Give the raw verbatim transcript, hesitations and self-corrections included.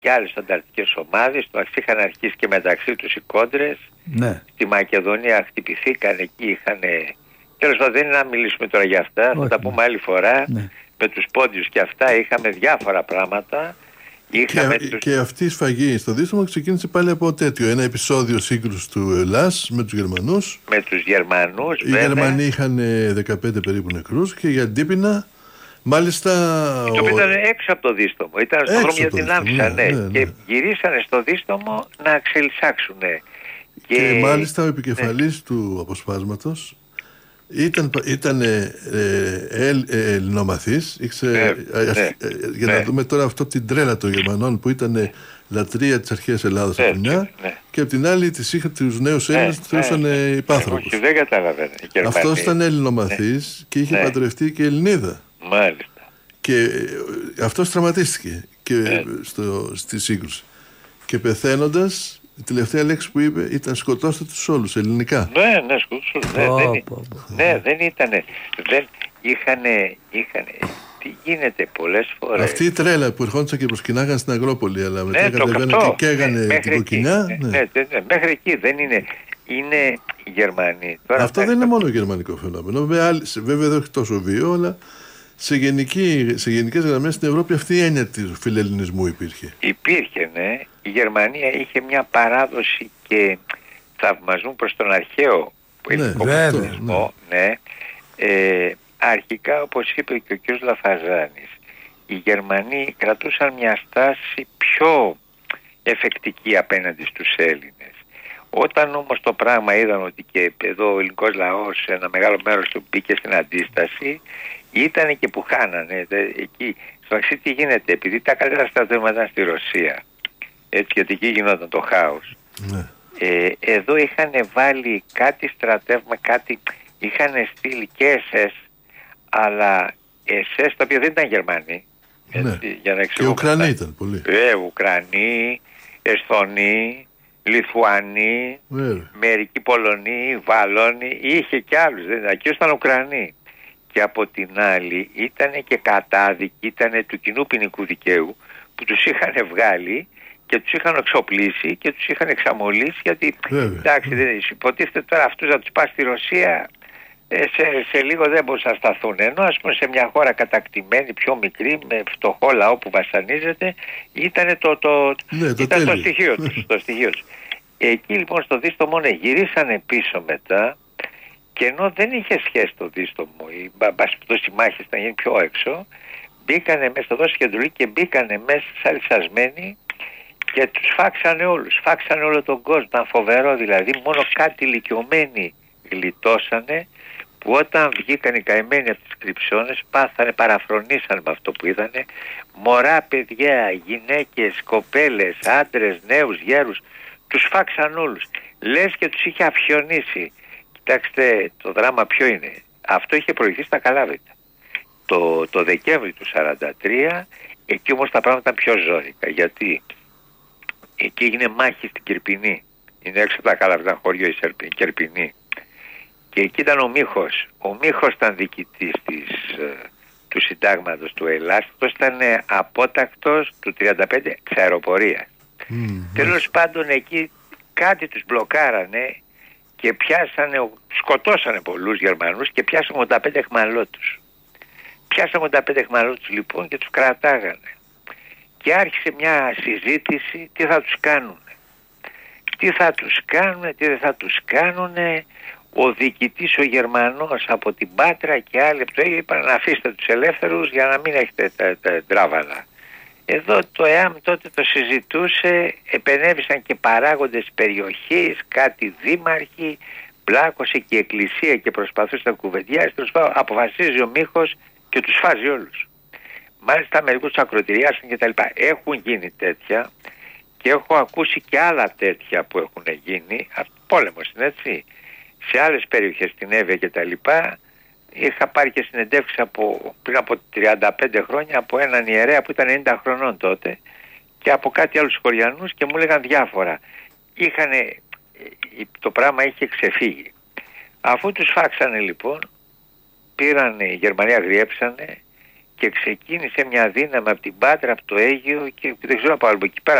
και άλλες ανταρτικές ομάδες. Το είχαν αρχίσει και μεταξύ τους οι κόντρες. Ναι. Στη Μακεδονία χτυπηθήκαν, εκεί είχαν. Τέλος πάντων, δεν είναι να μιλήσουμε τώρα για αυτά, θα τα πούμε άλλη φορά. Ναι. Με τους πόντιους και αυτά είχαμε διάφορα πράγματα. Και, τους... και αυτή η σφαγή στο Δίστομο ξεκίνησε πάλι από τέτοιο. Ένα επεισόδιο σύγκρουσης του Ελλάς με τους Γερμανούς. Με τους Γερμανούς, Οι βέβαια. Γερμανοί είχαν δεκαπέντε περίπου νεκρούς και για Ντύπινα, μάλιστα. Το οποίο ο... ήταν έξω από το Δίστομο. Ήταν στον δρόμο γιατί την άφησαν. Ναι, ναι, ναι. Και γυρίσανε στο Δίστομο να ξελισσάξουν. Και, και μάλιστα ο επικεφαλής ναι. του αποσπάσματος ήταν, ήταν ε, ε, ε, ε, ελληνομαθής. Ήξε, ναι, ε, ναι, ε, για ναι. να δούμε τώρα αυτό την τρέλα των Γερμανών που ήταν λατρεία της αρχαίας Ελλάδας ναι, από την μια ναι. και από την άλλη τις είχαν τους νέους Έλληνες ναι, τους θεωρούσαν ναι, ναι. υπάνθρωπους. Όχι, δεν καταλαβαίνω. Αυτός ήταν ελληνομαθής ναι. και είχε ναι. παντρευτεί και Ελληνίδα. Μάλιστα. Και αυτός τραυματίστηκε και ναι. στο, στη σύγκρουση. Και πεθαίνοντας, η τελευταία λέξη που είπε ήταν σκοτώστε τους όλους, ελληνικά. Ναι, ναι, σκοτώστε τους. Ναι, oh, δεν, oh, oh. ναι, δεν ήτανε. Δεν είχανε, είχανε. Τι γίνεται πολλές φορές. Αυτή η τρέλα που ερχόντουσαν και προσκυνάγαν στην Αγρόπολη, αλλά μετά ναι, κατεβαίναν και καίγανε ναι, την κοκκινιά. Ναι, ναι. Ναι, ναι, μέχρι εκεί δεν είναι. Είναι οι Γερμανοί. Τώρα αυτό δεν είναι μόνο γερμανικό φαινόμενο. Βέβαια δεν έχει τόσο βίο, αλλά σε, γενική, σε γενικές γραμμές στην Ευρώπη αυτή η έννοια του φιλελληνισμού υπήρχε. Υπήρχε, ναι. Η Γερμανία είχε μια παράδοση και θαυμασμού προς τον αρχαίο ελληνικό πολιτισμό. Ναι, ναι. Ε, αρχικά, όπως είπε και ο κ. Λαφαζάνης, οι Γερμανοί κρατούσαν μια στάση πιο εφεκτική απέναντι στους Έλληνες. Όταν όμως το πράγμα είδαν ότι και εδώ ο ελληνικός λαός ένα μεγάλο μέρος του μπήκε στην αντίσταση, ήταν και που χάνανε. Εκεί, στο αξί τι γίνεται, επειδή τα καλύτερα στρατεύματα ήταν στη Ρωσία, έτσι, γιατί εκεί γινόταν το χάος. Ναι. Ε, εδώ είχαν βάλει κάτι στρατεύμα, κάτι, είχαν στείλει και ες ες, αλλά ες ες τα οποία δεν ήταν Γερμανοί. Ναι. Έτσι, για να και Ουκρανοί ήταν πολλοί. Ε, Ουκρανοί, Εσθονοί, Λιθουανοί, Βέβαια. μερικοί Πολωνοί, Βαλόνοι, είχε και άλλους, δεν ήταν, και ήταν Ουκρανοί. Και από την άλλη ήταν και κατάδικοι, ήταν του κοινού ποινικού δικαίου που τους είχαν βγάλει και τους είχαν εξοπλίσει και τους είχαν εξαμολύσει, γιατί Βέβαια. εντάξει, δεν υποτίθεται τώρα αυτούς να τους πας στη Ρωσία σε, σε λίγο δεν μπορούσαν να σταθούν, ενώ ας πούμε σε μια χώρα κατακτημένη, πιο μικρή, με φτωχό λαό που βασανίζεται, ήταν το, το, ναι, το, ήταν το στοιχείο τους, το στοιχείο τους. Εκεί λοιπόν στο Δίστομο ναι, γυρίσανε πίσω μετά. Και ενώ δεν είχε σχέση το Δίστομο, οι μπασπιτώσεις μάχες να γίνει πιο έξω, μπήκανε μέσα στο δόση κεντρούλη και μπήκανε μέσα σαν λυσασμένοι και τους φάξανε όλους. Φάξανε όλο τον κόσμο, ήταν φοβερό δηλαδή, μόνο κάτι ηλικιωμένοι γλιτώσανε, που όταν βγήκαν οι καημένοι από τις κρυψώνες πάθανε, παραφρονήσαν με αυτό που είδανε, μωρά, παιδιά, γυναίκες, κοπέλες, άντρες, νέους, γέρους, τους φάξαν όλους. Λες και τους είχε αφιονίσει. Κοιτάξτε, το δράμα ποιο είναι. Αυτό είχε προηγηθεί στα Καλάβρητα. Το, το Δεκέμβρη του σαράντα τρία, εκεί όμως τα πράγματα ήταν πιο ζώρικα. Γιατί εκεί έγινε μάχη στην Κυρπινή. Είναι έξω από τα Καλάβρητα, χωριό η Κυρπινή. Και εκεί ήταν ο Μίχος. Ο Μίχος ήταν διοικητής της, του συντάγματος του Ελλάς. Αυτός ήταν απότακτος του τριάντα πέντε της αεροπορίας. Mm, Τέλος mm. πάντων εκεί κάτι τους μπλοκάρανε και πιάσανε, σκοτώσανε πολλούς Γερμανούς και πιάσανε ογδόντα πέντε αιχμαλώτους. Πιάσανε ογδόντα πέντε αιχμαλώτους λοιπόν και τους κρατάγανε. Και άρχισε μια συζήτηση τι θα τους κάνουν. Τι θα τους κάνουν, τι δεν θα τους κάνουν. Ο διοικητής ο Γερμανός από την Πάτρα και άλλοι από το είπαν να αφήσετε τους ελεύθερους για να μην έχετε τα, τα τράβαλα. Εδώ το ΕΑΜ τότε το συζητούσε, επενέβησαν και παράγοντες περιοχής, κάτι δήμαρχοι, πλάκωσε και η εκκλησία και προσπαθούσε να κουβεντιάσει, αποφασίζει ο Μίχος και τους φάζει όλους. Μάλιστα μερικούς τους ακροτηριάσαν και τα λοιπά. Έχουν γίνει τέτοια και έχω ακούσει και άλλα τέτοια που έχουν γίνει, πόλεμος είναι έτσι, σε άλλες περιοχές στην Εύβοια και τα λοιπά. Είχα πάρει και συνεντεύξεις από, πριν από τριάντα πέντε χρόνια από έναν ιερέα που ήταν ενενήντα χρονών τότε και από κάτι άλλους χωριανούς και μου έλεγαν διάφορα. Είχανε, το πράγμα είχε ξεφύγει. Αφού τους φάξανε λοιπόν, πήραν, η Γερμανία αγριέψανε και ξεκίνησε μια δύναμη από την Πάτρα, από το Αίγυο και δεν ξέρω από άλλο εκεί πέρα